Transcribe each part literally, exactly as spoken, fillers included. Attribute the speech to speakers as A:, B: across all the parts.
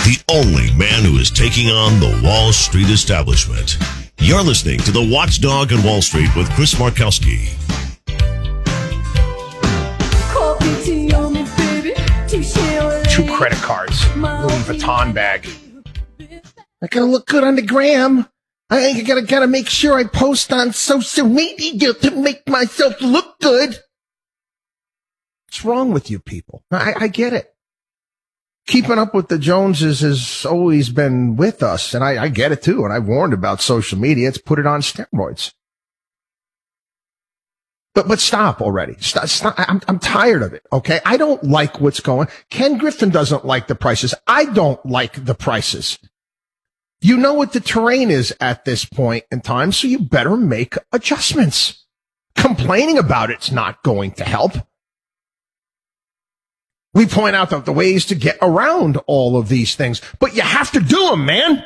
A: The only man who is taking on the Wall Street establishment. You're listening to The Watchdog on Wall Street with Chris Markowski.
B: Two credit cards, Louis Vuitton bag.
C: I gotta look good on the gram. I gotta gotta make sure I post on social media to make myself look good. What's wrong with you people? I, I get it. Keeping up with the Joneses has always been with us, and I, I get it too. And I've warned about social media. It's put it on steroids. But but stop already. Stop, stop. I'm I'm tired of it. Okay, I don't like what's going. Ken Griffin doesn't like the prices. I don't like the prices. You know what the terrain is at this point in time, so you better make adjustments. Complaining about it's not going to help. We point out the, the ways to get around all of these things, but you have to do them, man.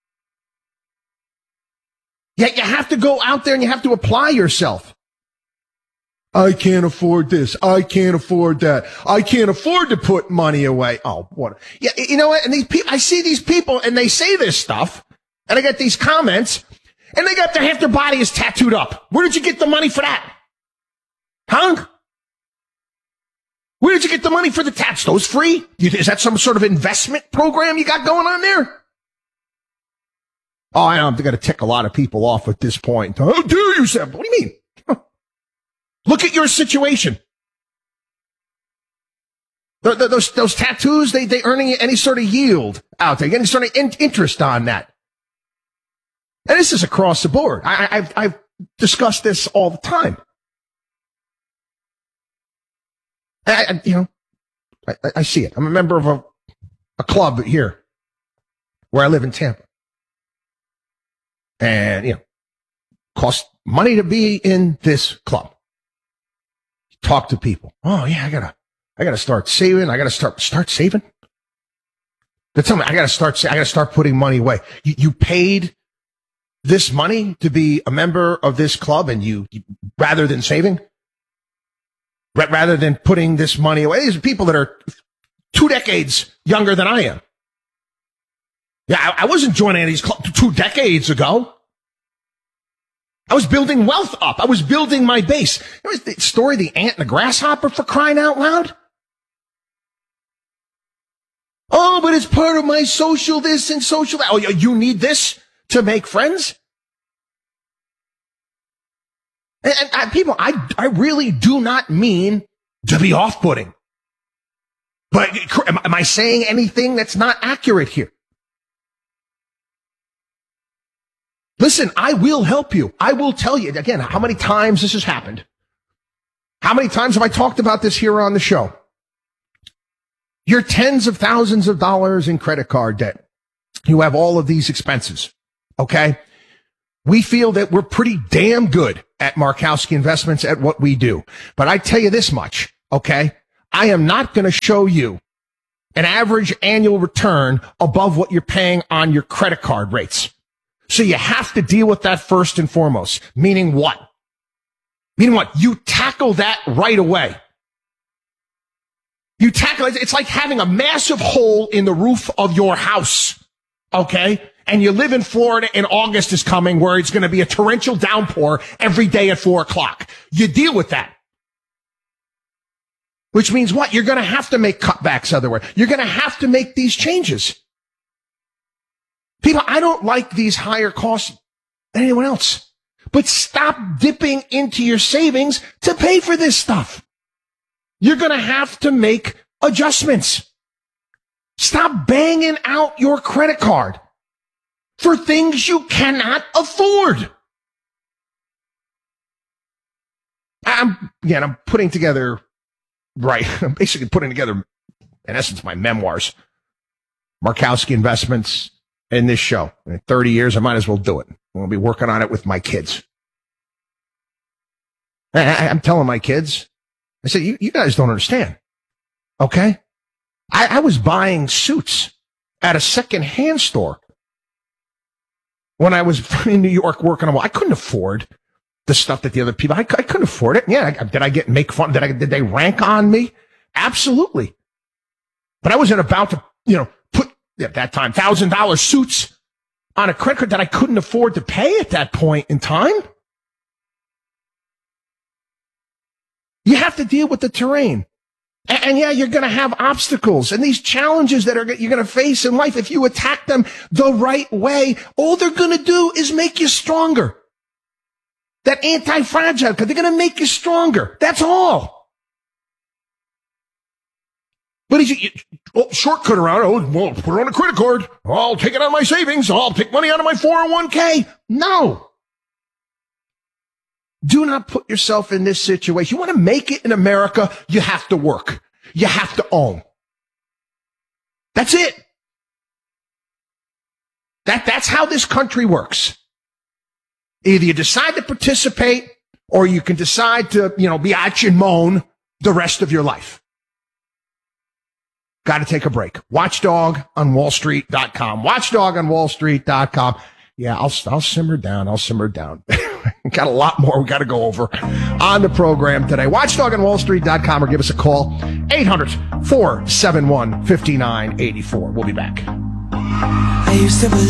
C: Yeah, you have to go out there and you have to apply yourself. I can't afford this. I can't afford that. I can't afford to put money away. Oh, what? Yeah, you know what? And these people, I see these people and they say this stuff, and I get these comments, and they got their half their body is tattooed up. Where did you get the money for that? Huh? Where did you get the money for the tats? Those free? Is that some sort of investment program you got going on there? Oh, I know. I'm going to tick a lot of people off at this point. How dare you, Sam? What do you mean? Look at your situation. The, the, those, those tattoos, they, they earning any sort of yield out there, any sort of in, interest on that. And this is across the board. I, I, I've, I've discussed this all the time. I, I, you know, I, I see it. I'm a member of a, a club here where I live in Tampa. And, you know, costs money to be in this club. Talk to people. Oh, yeah, I gotta, I gotta start saving. I gotta start, start saving. They tell me I gotta start, I gotta start putting money away. You, you paid this money to be a member of this club, and you, you rather than saving, rather than putting this money away. These are people that are two decades younger than I am. Yeah, I, I wasn't joining these clubs two decades ago. I was building wealth up. I was building my base. It was the story, the ant and the grasshopper, for crying out loud. Oh, but it's part of my social this and social that. Oh, you need this to make friends? And, and I, people, I, I really do not mean to be off-putting. But am, am I saying anything that's not accurate here? Listen, I will help you. I will tell you, again, how many times this has happened. How many times have I talked about this here on the show? You're tens of thousands of dollars in credit card debt. You have all of these expenses, okay? We feel that we're pretty damn good at Markowski Investments at what we do. But I tell you this much, okay? I am not going to show you an average annual return above what you're paying on your credit card rates. So you have to deal with that first and foremost. Meaning what? Meaning what? You tackle that right away. You tackle it. It's like having a massive hole in the roof of your house. Okay? And you live in Florida and August is coming where it's going to be a torrential downpour every day at four o'clock. You deal with that. Which means what? You're going to have to make cutbacks everywhere. You're going to have to make these changes. People, I don't like these higher costs than anyone else. But stop dipping into your savings to pay for this stuff. You're going to have to make adjustments. Stop banging out your credit card for things you cannot afford. I'm, again, I'm putting together, right, I'm basically putting together, in essence, my memoirs. Markowski Investments. In this show. In thirty years, I might as well do it. I'm going to be working on it with my kids. I, I, I'm telling my kids, I said, you, you guys don't understand. Okay? I, I was buying suits at a second-hand store when I was in New York working on, well, I couldn't afford the stuff that the other people, I, I couldn't afford it. Yeah, I, did I get make fun? Did I, did they rank on me? Absolutely. But I wasn't about to, you know, put at that time, one thousand dollars suits on a credit card that I couldn't afford to pay at that point in time. You have to deal with the terrain. And, and yeah, you're going to have obstacles and these challenges that are you're going to face in life. If you attack them the right way, all they're going to do is make you stronger. That anti-fragile, because they're going to make you stronger. That's all. But is you, oh, shortcut around, oh, well, put it on a credit card. I'll take it out of my savings. I'll take money out of my four oh one k. No. Do not put yourself in this situation. You want to make it in America, you have to work. You have to own. That's it. That, that's how this country works. Either you decide to participate or you can decide to, you know, be out and moan the rest of your life. Got to take a break. watchdog on wall street dot com. watchdog on wall street dot com. Yeah, I'll, I'll simmer down. I'll simmer down. Got a lot more we got to go over on the program today. watchdog on wall street dot com or give us a call. eight hundred, four seven one, five nine eight four. We'll be back.
D: I used to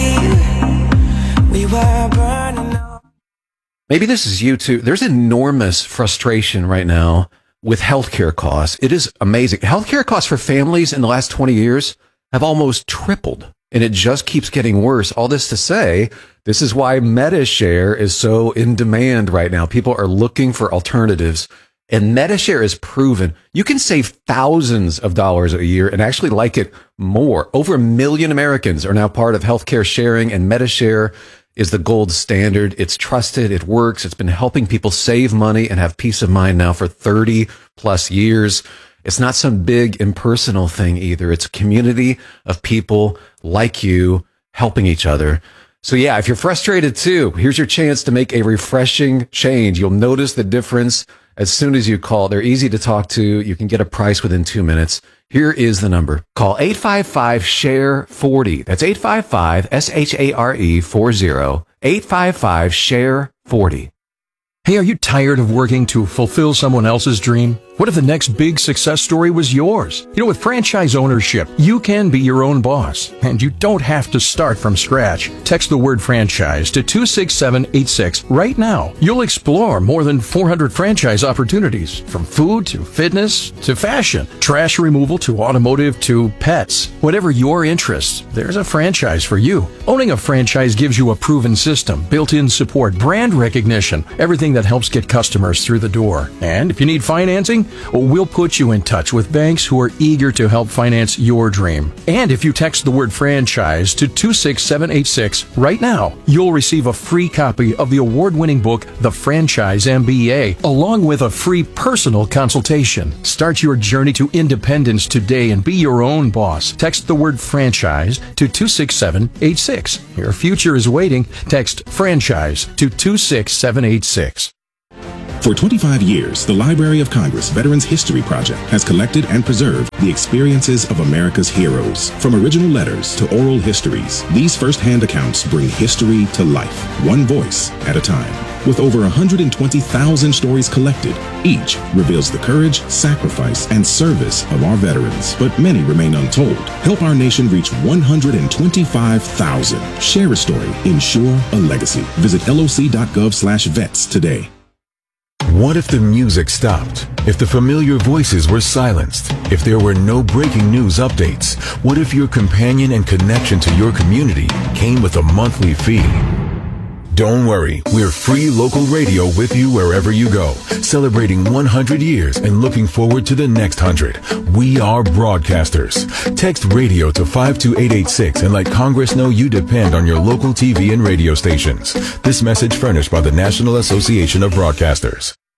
D: believe we were burning up.
E: Maybe this is you too. There's enormous frustration right now with healthcare costs. It is amazing. Healthcare costs for families in the last twenty years have almost tripled. And it just keeps getting worse. All this to say, this is why MediShare is so in demand right now. People are looking for alternatives. And MediShare is proven you can save thousands of dollars a year and actually like it more. Over a million Americans are now part of healthcare sharing, and MediShare is the gold standard. It's trusted. It works. It's been helping people save money and have peace of mind now for thirty plus years. It's not some big impersonal thing either. It's a community of people like you helping each other. So yeah, if you're frustrated too, here's your chance to make a refreshing change. You'll notice the difference as soon as you call. They're easy to talk to. You can get a price within two minutes. Here is the number. Call eight five five, S H A R E, forty. That's eight five five, S H A R E, forty. eight five five, S H A R E, forty.
F: Hey, are you tired of working to fulfill someone else's dream? What if the next big success story was yours? You know, with franchise ownership, you can be your own boss, and you don't have to start from scratch. Text the word franchise to two six seven eight six right now. You'll explore more than four hundred franchise opportunities, from food to fitness to fashion, trash removal to automotive to pets. Whatever your interests, there's a franchise for you. Owning a franchise gives you a proven system, built-in support, brand recognition, everything that helps get customers through the door. And if you need financing, we'll put you in touch with banks who are eager to help finance your dream. And if you text the word franchise to two six seven eight six right now, you'll receive a free copy of the award-winning book, The Franchise M B A, along with a free personal consultation. Start your journey to independence today and be your own boss. Text the word franchise to two six seven eight six. Your future is waiting. Text franchise to two six seven eight six.
G: For twenty-five years, the Library of Congress Veterans History Project has collected and preserved the experiences of America's heroes. From original letters to oral histories, these first-hand accounts bring history to life, one voice at a time. With over one hundred twenty thousand stories collected, each reveals the courage, sacrifice, and service of our veterans, but many remain untold. Help our nation reach one hundred twenty-five thousand. Share a story. Ensure a legacy. Visit L O C dot gov slash vets today.
H: What if the music stopped? If the familiar voices were silenced? If there were no breaking news updates? What if your companion and connection to your community came with a monthly fee? Don't worry, we're free local radio with you wherever you go, celebrating one hundred years and looking forward to the next one hundred. We are broadcasters. Text radio to five two eight eight six and let Congress know you depend on your local T V and radio stations. This message furnished by the National Association of Broadcasters.